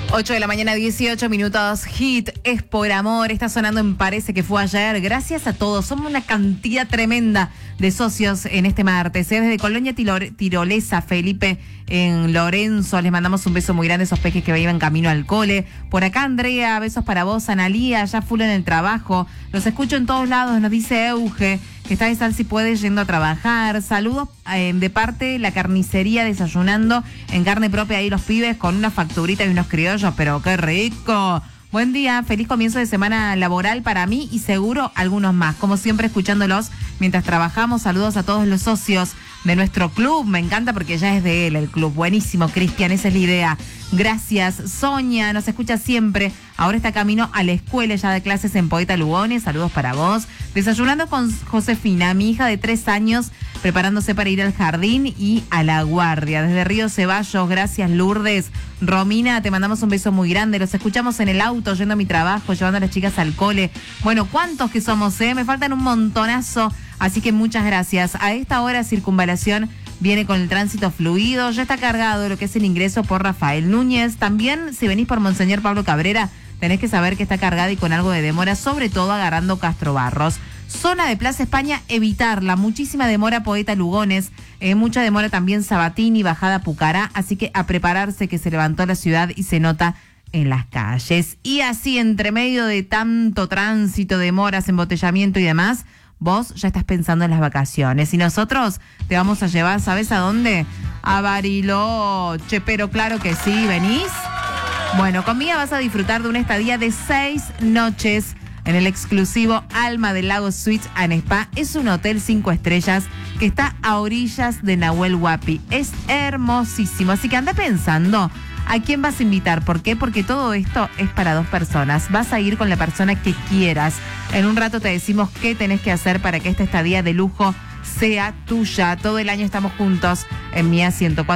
8 de la mañana, 18 minutos. Hit es por amor. Está sonando en Parece que fue ayer. Gracias a todos. Somos una cantidad tremenda de socios en este martes. Desde Colonia Tirolesa, Felipe en Lorenzo. Les mandamos un beso muy grande a esos peques que iban camino al cole. Por acá, Andrea, besos para vos. Analía, ya full en el trabajo. Los escucho en todos lados, nos dice Euge, que está de sal si puede yendo a trabajar. Saludos de parte de la carnicería, desayunando en carne propia ahí los pibes con una facturita y unos criollos, pero qué rico. Buen día, feliz comienzo de semana laboral para mí y seguro algunos más. Como siempre, escuchándolos mientras trabajamos. Saludos a todos los socios de nuestro club. Me encanta porque ya es de él el club. Buenísimo, Cristian, esa es la idea. Gracias. Sonia nos escucha siempre. Ahora está camino a la escuela ya de clases en Poeta Lugones. Saludos para vos. Desayunando con Josefina, mi hija de 3 años, preparándose para ir al jardín y a la guardia. Desde Río Ceballos, gracias Lourdes. Romina, te mandamos un beso muy grande. Los escuchamos en el auto, yendo a mi trabajo, llevando a las chicas al cole. Bueno, ¿cuántos que somos, Me faltan un montonazo. Así que muchas gracias. A esta hora, Circunvalación viene con el tránsito fluido. Ya está cargado lo que es el ingreso por Rafael Núñez. También, si venís por Monseñor Pablo Cabrera, tenés que saber que está cargada y con algo de demora, sobre todo agarrando Castro Barros. Zona de Plaza España, evitarla. Muchísima demora Poeta Lugones. Mucha demora también Sabatini, bajada Pucará. Así que a prepararse, que se levantó la ciudad y se nota en las calles. Y así, entre medio de tanto tránsito, demoras, embotellamiento y demás, vos ya estás pensando en las vacaciones. Y nosotros te vamos a llevar, ¿sabes a dónde? A Bariloche. Pero claro que sí, ¿venís? Bueno, conmigo vas a disfrutar de una estadía de 6 noches en el exclusivo Alma del Lago Suites and Spa. Es un hotel 5 estrellas que está a orillas de Nahuel Huapi. Es hermosísimo, así que anda pensando a quién vas a invitar. ¿Por qué? Porque todo esto es para 2 personas. Vas a ir con la persona que quieras. En un rato te decimos qué tenés que hacer para que esta estadía de lujo sea tuya. Todo el año estamos juntos en Mía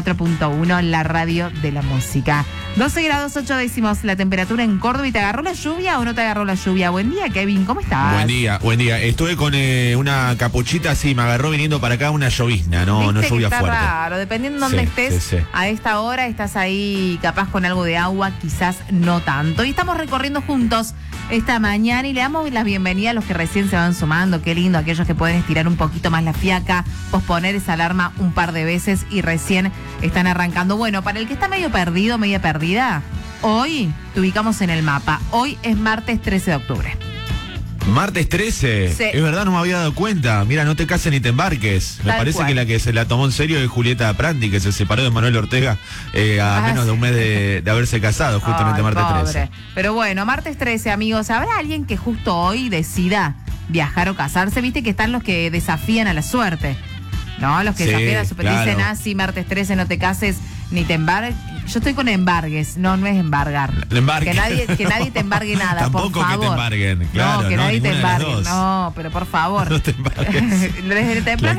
104.1, la radio de la música. 12 grados 8 décimos la temperatura en Córdoba. ¿Y te agarró la lluvia o no te agarró la lluvia? Buen día, Kevin, ¿cómo estás? Buen día. Estuve con una capuchita, sí, me agarró viniendo para acá una llovizna, no lluvia está fuerte. Raro, dependiendo de dónde estés, sí. A esta hora estás ahí capaz con algo de agua, quizás no tanto. Y estamos recorriendo juntos esta mañana y le damos la bienvenida a los que recién se van sumando. Qué lindo, aquellos que pueden estirar un poquito más la fiaca, posponer esa alarma un par de veces y recién están arrancando. Bueno, para el que está medio perdido, media perdida, hoy te ubicamos en el mapa. Hoy es martes 13 de octubre. Martes 13, sí. Es verdad, no me había dado cuenta. Mira, no te cases ni te embarques. Me parece que la que se la tomó en serio es Julieta Prandi, que se separó de Manuel Ortega a menos de un mes de haberse casado, justamente martes 13. Pero bueno, martes 13, amigos, ¿habrá alguien que justo hoy decida viajar o casarse? Viste que están los que desafían a la suerte, ¿no? Los que desafían a la suerte, claro. Dicen, sí, martes 13 no te cases ni te embarques. Yo estoy con embargues, no es embargar. Que nadie te embargue nada, tampoco por favor. Que te embarguen, claro. No, que nadie te embargue. No, pero por favor. No te embargues. Desde temprano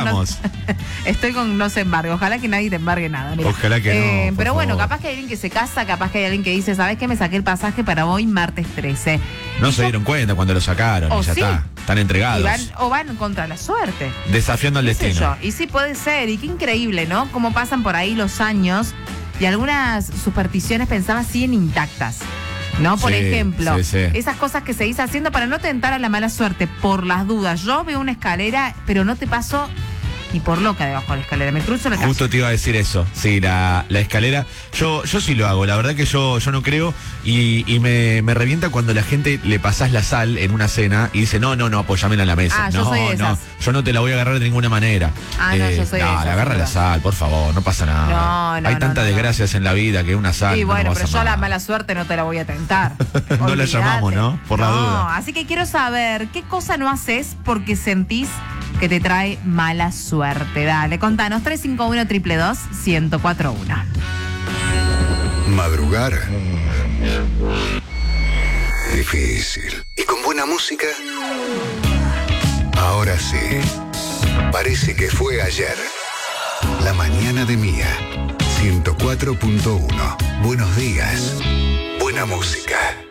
estoy con no se embargue. Ojalá que nadie te embargue nada. Mira. Ojalá que no. Pero bueno, capaz que hay alguien que se casa, capaz que hay alguien que dice, ¿sabes qué? Me saqué el pasaje para hoy, martes 13. No se dieron cuenta cuando lo sacaron y ya está. Están entregados. Van contra la suerte. Desafiando al destino. Y sí puede ser. Y qué increíble, ¿no? Cómo pasan por ahí los años. Y algunas supersticiones pensaba siguen intactas, ¿no? Por ejemplo, esas cosas que seguís haciendo para no tentar a la mala suerte, por las dudas. Yo veo una escalera, pero no te paso ni por loca debajo de la escalera, me cruzo la calle. Justo te iba a decir eso, sí, la escalera. Yo sí lo hago, la verdad que yo no creo y me revienta cuando la gente le pasás la sal en una cena y dice, no, apóyamela en la mesa. Yo soy de esas. Yo no te la voy a agarrar de ninguna manera. Yo soy de esas. Agarra la sal, por favor, no pasa nada. Hay tantas desgracias en la vida que una sal. Sí, bueno, pero yo a la mala suerte no te la voy a tentar. No la llamamos, ¿no? Por la duda. Así que quiero saber, ¿qué cosa no haces porque sentís que te trae mala suerte? Dale, contanos, 351-222-1041. Madrugar difícil. Y con buena música, ahora sí. Parece que fue ayer. La mañana de Mía 104.1. Buenos días. Buena música.